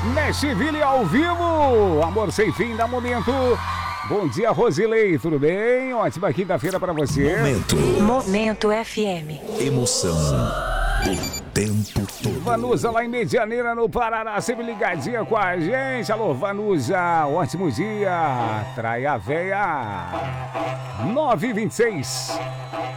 Nashville ao vivo. Amor sem fim, dá momento. Bom dia, Rosilei, tudo bem? Ótima quinta-feira pra você. Momento FM. Emoção o tempo todo. Vanusa lá em Medianeira, no Paraná, sempre ligadinha com a gente. Alô, Vanusa, ótimo dia. Traia véia. 9h26.